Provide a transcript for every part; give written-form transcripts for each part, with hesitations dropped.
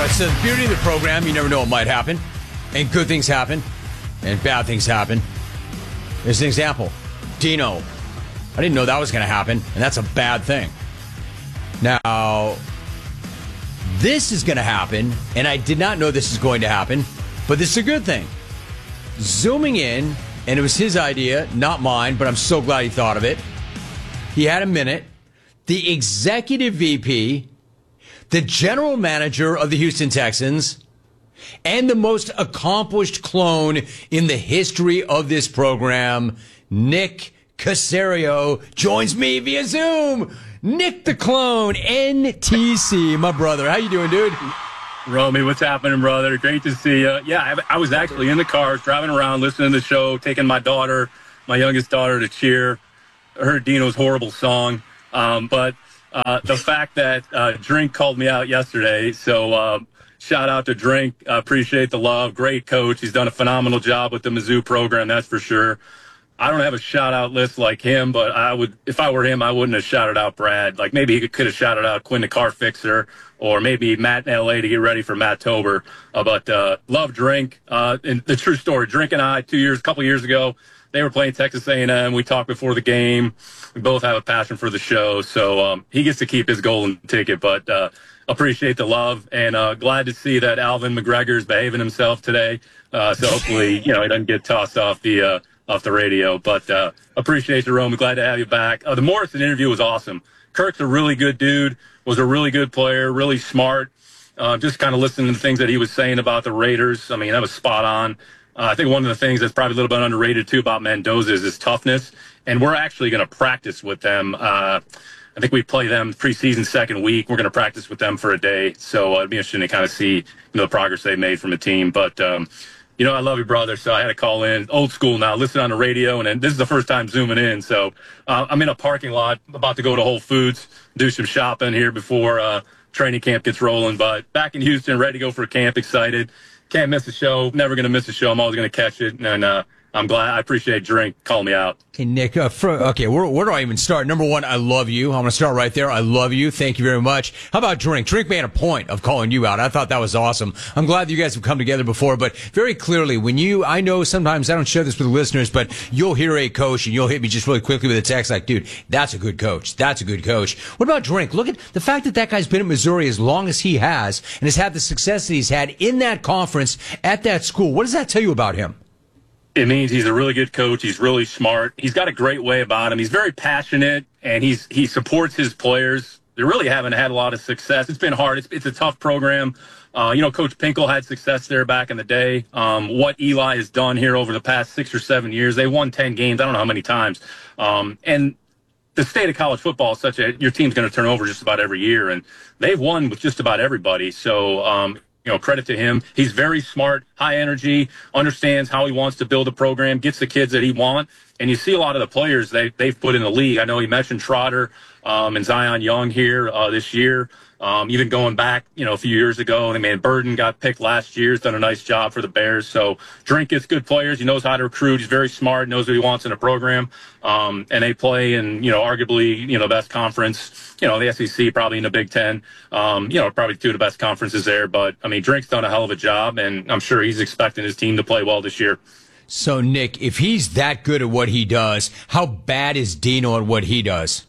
It's the beauty of the program. You never know what might happen. And good things happen. And bad things happen. There's an example. Dino. I didn't know that was going to happen. And that's a bad thing. Now, this is going to happen. And I did not know this is going to happen. But this is a good thing. Zooming in. And it was his idea, not mine. But I'm so glad he thought of it. He had a minute. The executive VP, the general manager of the Houston Texans, and the most accomplished clone in the history of this program, Nick Caserio, joins me via Zoom. Nick the Clone, NTC, my brother. How you doing, dude? Romy, what's happening, brother? Great to see you. Yeah, I was actually in the car, driving around, listening to the show, taking my youngest daughter, to cheer. I heard Dino's horrible song. But the fact that Drink called me out yesterday, so shout out to Drink. Appreciate the love. Great coach. He's done a phenomenal job with the Mizzou program, that's for sure. I don't have a shout-out list like him, but if I were him, I wouldn't have shouted out Brad. Like, maybe he could have shouted out Quinn the Car Fixer, or maybe Matt in L.A. to get ready for Matt Tober. But love Drink. And the true story, Drink and I, a couple years ago, they were playing Texas A&M. We talked before the game. We both have a passion for the show, so he gets to keep his golden ticket. But appreciate the love, and glad to see that Alvin McGregor's behaving himself today. So hopefully, he doesn't get tossed off the radio. But appreciate you, Rome. Glad to have you back. The Morrison interview was awesome. Kirk's a really good dude. Was a really good player. Really smart. Just kind of listening to the things that he was saying about the Raiders. I mean, that was spot on. I think one of the things that's probably a little bit underrated, too, about Mendoza is his toughness. And we're actually going to practice with them. I think we play them preseason second week. We're going to practice with them for a day. So it'd be interesting to kind of see the progress they've made from a team. But, I love you, brother. So I had to call in. Old school now. Listen on the radio. And this is the first time zooming in. So I'm in a parking lot about to go to Whole Foods, do some shopping here before training camp gets rolling. But back in Houston, ready to go for camp, excited. Can't miss a show. Never going to miss a show. I'm always going to catch it. And I'm glad. I appreciate Drink calling me out. Hey, Nick, where do I even start? Number one, I love you. I'm going to start right there. I love you. Thank you very much. How about Drink? Drink made a point of calling you out. I thought that was awesome. I'm glad that you guys have come together before, but very clearly, I know sometimes I don't share this with the listeners, but you'll hear a coach and you'll hit me just really quickly with a text like, dude, that's a good coach. That's a good coach. What about Drink? Look at the fact that guy's been at Missouri as long as he has and has had the success that he's had in that conference at that school. What does that tell you about him? It means he's a really good coach. He's really smart. He's got a great way about him. He's very passionate, and he supports his players. They really haven't had a lot of success. It's been hard. It's a tough program. Coach Pinkel had success there back in the day. What Eli has done here over the past 6 or 7 years, they won 10 games. I don't know how many times. And the state of college football is your team's going to turn over just about every year, and they've won with just about everybody. So, credit to him. He's very smart, high energy, understands how he wants to build a program, gets the kids that he wants. And you see a lot of the players they've put in the league. I know he mentioned Trotter and Zion Young here this year. Even going back, a few years ago, Burden got picked last year. He's done a nice job for the Bears. So Drink gets good players. He knows how to recruit. He's very smart, knows what he wants in a program. And they play in, arguably, the best conference, the SEC, probably in the Big Ten, probably two of the best conferences there. But, Drink's done a hell of a job, and I'm sure he's expecting his team to play well this year. So, Nick, if he's that good at what he does, how bad is Dino at what he does?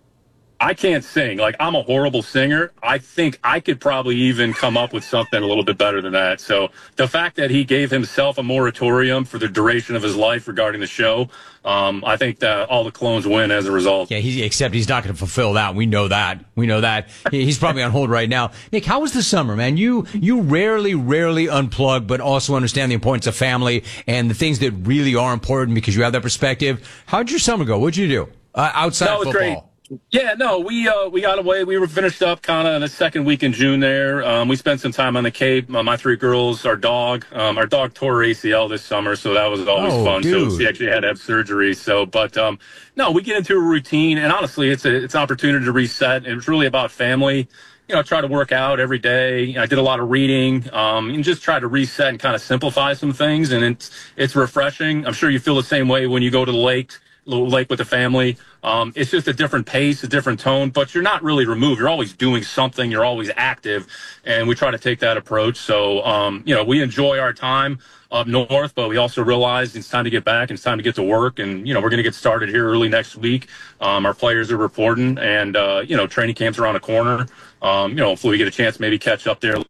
I can't sing. I'm a horrible singer. I think I could probably even come up with something a little bit better than that. So the fact that he gave himself a moratorium for the duration of his life regarding the show, I think that all the clones win as a result. Yeah, except he's not going to fulfill that. We know that. He's probably on hold right now. Nick, how was the summer, man? You rarely unplug, but also understand the importance of family and the things that really are important because you have that perspective. How'd your summer go? What'd you do outside of football? Great. Yeah, no, we got away. We were finished up kind of in the second week in June there. We spent some time on the Cape. My three girls, our dog tore her ACL this summer, so that was always fun. Dude. So she actually had to have surgery. So, but no, we get into a routine, and honestly, it's an opportunity to reset. It was really about family. Try to work out every day. I did a lot of reading, and just try to reset and kind of simplify some things. And it's refreshing. I'm sure you feel the same way when you go to the lake with the family. It's just a different pace, a different tone, but you're not really removed. You're always doing something. You're always active, and we try to take that approach. So, we enjoy our time up north, but we also realize it's time to get back and it's time to get to work. And, we're going to get started here early next week. Our players are reporting, and, training camp's around the corner. Hopefully we get a chance to maybe catch up there.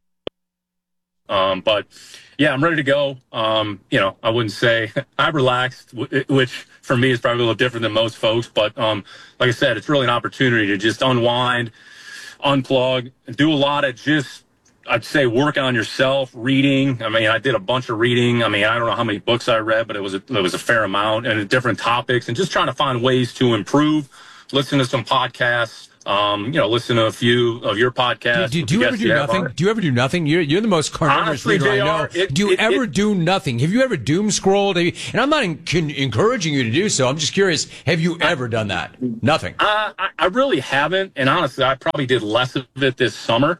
But yeah, I'm ready to go. I wouldn't say I'm relaxed, which for me is probably a little different than most folks. But like I said, it's really an opportunity to just unwind, unplug, and do a lot of I'd say work on yourself, reading. I mean, I did a bunch of reading. I mean, I don't know how many books I read, but it was a fair amount, and different topics, and just trying to find ways to improve. Listen to some podcasts. Listen to a few of your podcasts. Do you ever do nothing? Do you ever do nothing? You're the most carnivorous reader I know. Do you ever do nothing? Have you ever doom scrolled? And I'm not encouraging you to do so. I'm just curious. Have you ever done that? Nothing. I really haven't. And honestly, I probably did less of it this summer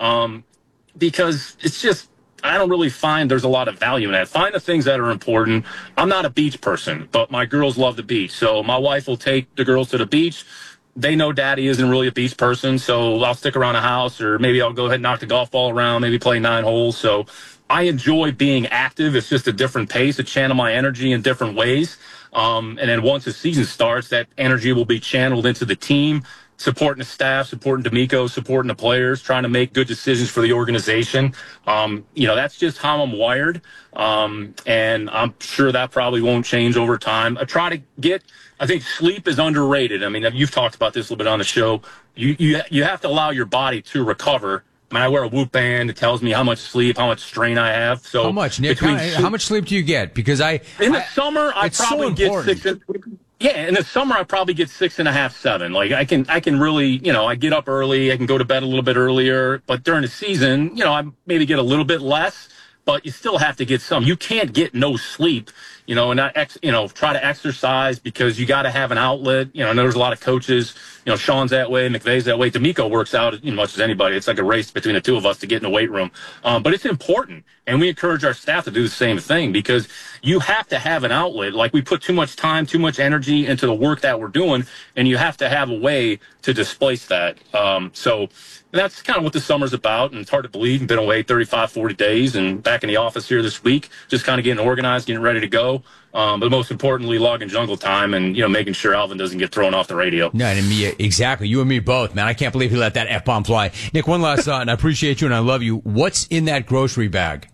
because it's just, I don't really find there's a lot of value in that. Find the things that are important. I'm not a beach person, but my girls love the beach. So my wife will take the girls to the beach. They know daddy isn't really a beach person, so I'll stick around the house, or maybe I'll go ahead and knock the golf ball around, maybe play 9 holes. So I enjoy being active. It's just a different pace to channel my energy in different ways. And then once the season starts, that energy will be channeled into the team, supporting the staff, supporting D'Amico, supporting the players, trying to make good decisions for the organization. That's just how I'm wired. And I'm sure that probably won't change over time. I think sleep is underrated. I mean, you've talked about this a little bit on the show. You have to allow your body to recover. I mean, I wear a Whoop band. It tells me how much sleep, how much strain I have. So how much, Nick? How much sleep do you get? Because in the summer, I probably get 6. Yeah, in the summer I probably get 6.5, 7. Like I can really, I get up early. I can go to bed a little bit earlier. But during the season, I maybe get a little bit less. But you still have to get some. You can't get no sleep, and not try to exercise because you got to have an outlet. I know there's a lot of coaches. Sean's that way, McVay's that way. D'Amico works out as much as anybody. It's like a race between the two of us to get in the weight room. But it's important, and we encourage our staff to do the same thing because you have to have an outlet. Like we put too much time, too much energy into the work that we're doing, and you have to have a way to displace that. So that's kind of what the summer's about, and it's hard to believe. I've been away 35, 40 days and back in the office here this week, just kind of getting organized, getting ready to go. But most importantly, logging jungle time and, making sure Alvin doesn't get thrown off the radio. No, and me, exactly. You and me both, man. I can't believe he let that F-bomb fly. Nick, one last thought, and I appreciate you and I love you. What's in that grocery bag?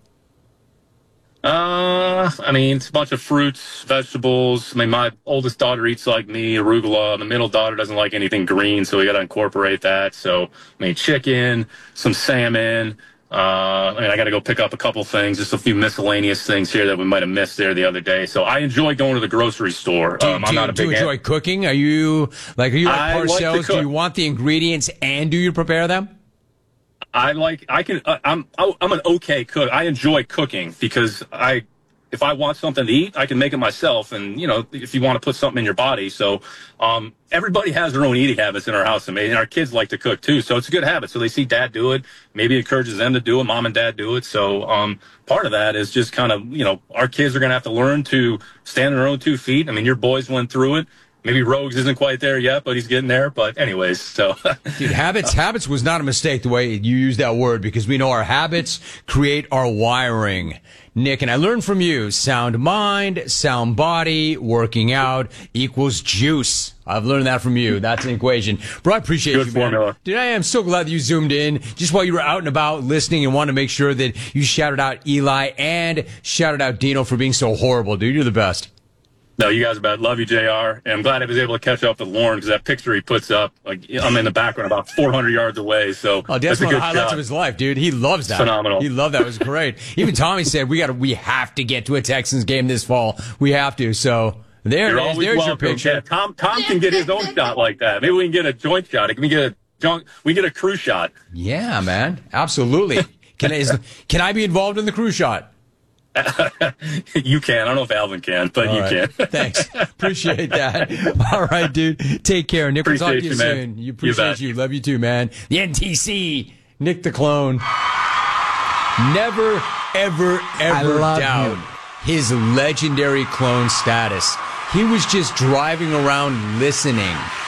It's a bunch of fruits, vegetables. I mean, my oldest daughter eats like me, arugula. The middle daughter doesn't like anything green, so we got to incorporate that. So, chicken, some salmon. I got to go pick up a couple things, just a few miscellaneous things here that we might have missed there the other day. So I enjoy going to the grocery store. Do you enjoy cooking? Are you like Parcells? Do you want the ingredients and do you prepare them? I'm an okay cook. I enjoy cooking because if I want something to eat, I can make it myself. And, if you want to put something in your body. So, everybody has their own eating habits in our house. And our kids like to cook too. So it's a good habit. So they see dad do it. Maybe it encourages them to do it. Mom and dad do it. So, part of that is just kind of, our kids are going to have to learn to stand on their own 2 feet. I mean, your boys went through it. Maybe Rogues isn't quite there yet, but he's getting there. But anyways, so. Dude, habits was not a mistake the way you used that word because we know our habits create our wiring. Nick, and I learned from you, sound mind, sound body, working out equals juice. I've learned that from you. That's an equation. Bro, I appreciate you, man. Formula. Dude, I am so glad that you zoomed in just while you were out and about listening and wanted to make sure that you shouted out Eli and shouted out Dino for being so horrible, dude. You're the best. No, you guys are bad. Love you, JR. And I'm glad I was able to catch up with Lauren because that picture he puts up, like I'm in the background about 400 yards away. So that's one of the highlights of his life, dude. He loves that. Phenomenal. He loved that. It was great. Even Tommy said we have to get to a Texans game this fall. We have to. So there's your picture. Yeah, Tom can get his own shot like that. Maybe we can get a joint shot. We can get a crew shot. Yeah, man. Absolutely. Can I be involved in the crew shot? You can. I don't know if Alvin can, but all you right. can. Thanks. Appreciate that. All right, dude. Take care. Nick, we'll talk to you soon. You appreciate you. Love you too, man. The NTC, Nick the Clone. Never, ever doubt his legendary clone status. He was just driving around listening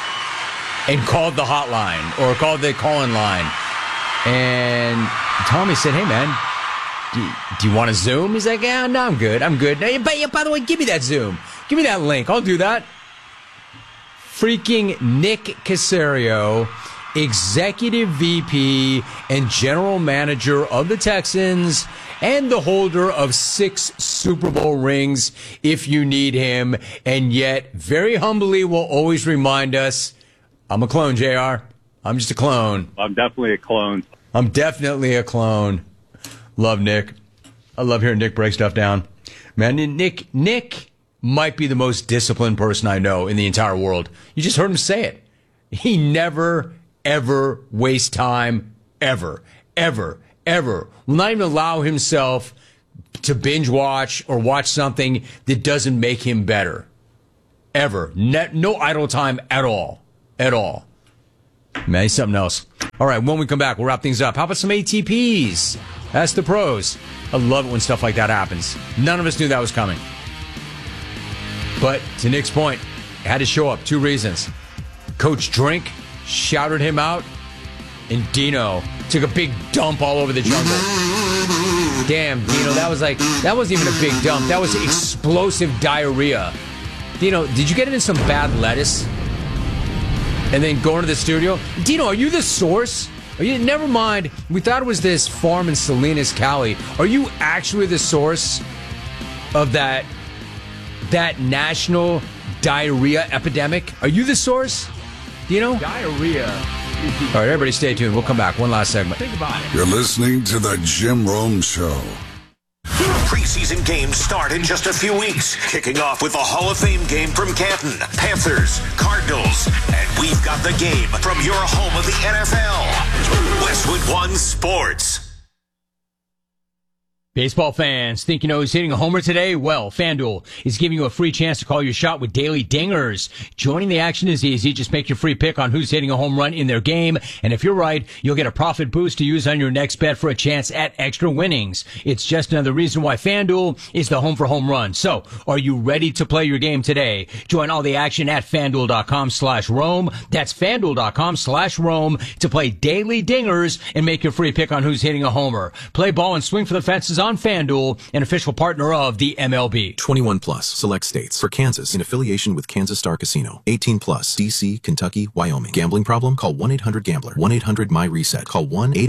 and called the hotline or called the call-in line. And Tommy said, hey, man, do you want to Zoom? He's like, yeah, no, I'm good. But by the way, give me that Zoom. Give me that link. I'll do that. Freaking Nick Caserio, Executive VP and General Manager of the Texans and the holder of 6 Super Bowl rings if you need him, and yet very humbly will always remind us, I'm a clone, JR. I'm just a clone. I'm definitely a clone. Love Nick. I love hearing Nick break stuff down. Man, Nick might be the most disciplined person I know in the entire world. You just heard him say it. He never, ever wastes time, ever. Will not even allow himself to binge watch or watch something that doesn't make him better. Ever. No idle time at all. Man, he's something else. All right, when we come back, we'll wrap things up. How about some ATPs? That's the pros. I love it when stuff like that happens. None of us knew that was coming. But to Nick's point, it had to show up. 2 reasons. Coach Drink shouted him out, and Dino took a big dump all over the jungle. Damn, Dino, that wasn't even a big dump. That was explosive diarrhea. Dino, did you get into some bad lettuce? And then go into the studio? Dino, are you the source? Never mind. We thought it was this farm in Salinas, Cali. Are you actually the source of that national diarrhea epidemic? Are you the source? Dino? Diarrhea. All right, everybody stay tuned. We'll come back. One last segment. Think about it. You're listening to the Jim Rome Show. Preseason games start in just a few weeks, kicking off with a Hall of Fame game from Canton, Panthers, Cardinals, and we've got the game from your home of the NFL, Westwood One Sports. Baseball fans, think you know who's hitting a homer today? Well, FanDuel is giving you a free chance to call your shot with daily dingers. Joining the action is easy. Just make your free pick on who's hitting a home run in their game. And if you're right, you'll get a profit boost to use on your next bet for a chance at extra winnings. It's just another reason why FanDuel is the home for home runs. So, are you ready to play your game today? Join all the action at FanDuel.com/Rome. That's FanDuel.com/Rome to play daily dingers and make your free pick on who's hitting a homer. Play ball and swing for the fences on FanDuel, an official partner of the MLB. 21 plus, select states. For Kansas, in affiliation with Kansas Star Casino. 18 plus, D.C., Kentucky, Wyoming. Gambling problem? Call 1-800-GAMBLER. 1-800-MY-RESET. Call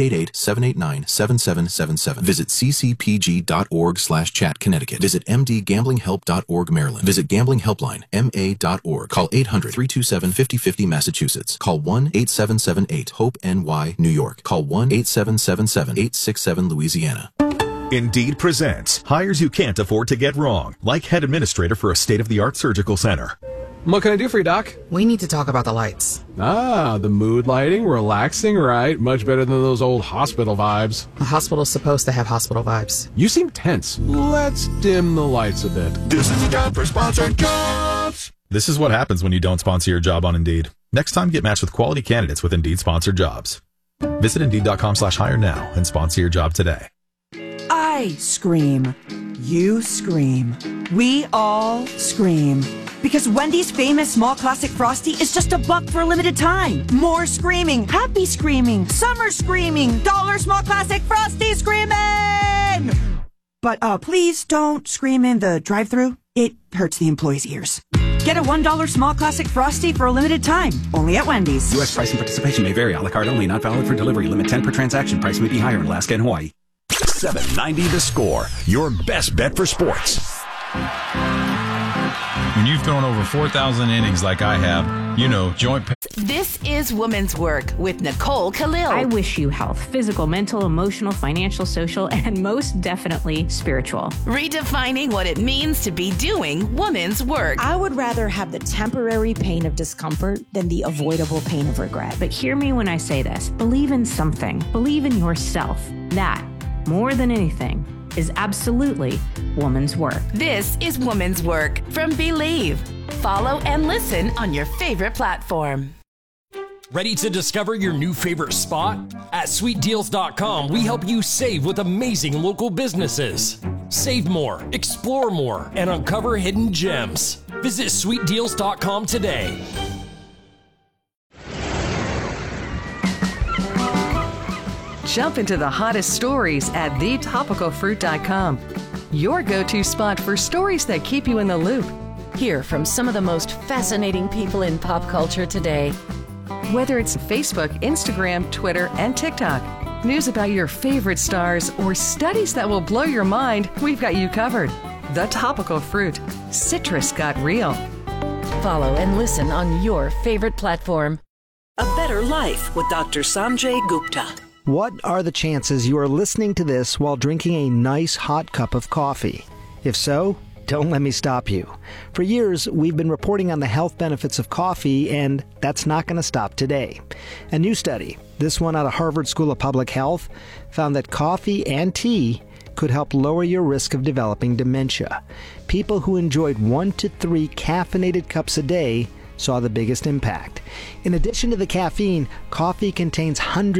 1-888-789-7777. Visit ccpg.org/chat, Connecticut. Visit mdgamblinghelp.org, Maryland. Visit Gambling Helpline, ma.org. Call 800-327-5050, Massachusetts. Call 1-8778-HOPE-NY, New York. Call 1-8777-867, Louisiana. Indeed presents hires you can't afford to get wrong, like head administrator for a state-of-the-art surgical center. What can I do for you, Doc? We need to talk about the lights. Ah, the mood lighting, relaxing, right? Much better than those old hospital vibes. A hospital's supposed to have hospital vibes. You seem tense. Let's dim the lights a bit. This is the time for sponsored jobs. This is what happens when you don't sponsor your job on Indeed. Next time, get matched with quality candidates with Indeed sponsored jobs. Visit Indeed.com/hire now and sponsor your job today. I scream. You scream. We all scream. Because Wendy's famous small classic Frosty is just $1 for a limited time. More screaming, happy screaming, summer screaming, dollar small classic Frosty screaming! But please don't scream in the drive-thru. It hurts the employees' ears. Get a $1 small classic Frosty for a limited time. Only at Wendy's. U.S. price and participation may vary. A la carte only. Not valid for delivery. Limit 10 per transaction. Price may be higher in Alaska and Hawaii. 790 The Score, your best bet for sports. When you've thrown over 4,000 innings like I have, you know, joint pain. This is Women's Work with Nicole Khalil. I wish you health, physical, mental, emotional, financial, social, and most definitely spiritual. Redefining what it means to be doing women's work. I would rather have the temporary pain of discomfort than the avoidable pain of regret. But hear me when I say this. Believe in something. Believe in yourself. That, more than anything, is absolutely woman's work. This is Woman's Work from Believe. Follow and listen on your favorite platform. Ready to discover your new favorite spot? At sweetdeals.com, we help you save with amazing local businesses. Save more, explore more, and uncover hidden gems. Visit sweetdeals.com today. Jump into the hottest stories at thetopicalfruit.com. Your go-to spot for stories that keep you in the loop. Hear from some of the most fascinating people in pop culture today. Whether it's Facebook, Instagram, Twitter, and TikTok, news about your favorite stars, or studies that will blow your mind, we've got you covered. The Topical Fruit. Citrus got real. Follow and listen on your favorite platform. A Better Life with Dr. Sanjay Gupta. What are the chances you are listening to this while drinking a nice hot cup of coffee? If so, don't let me stop you. For years, we've been reporting on the health benefits of coffee, and that's not going to stop today. A new study, this one out of Harvard School of Public Health, found that coffee and tea could help lower your risk of developing dementia. People who enjoyed 1 to 3 caffeinated cups a day saw the biggest impact. In addition to the caffeine, coffee contains hundreds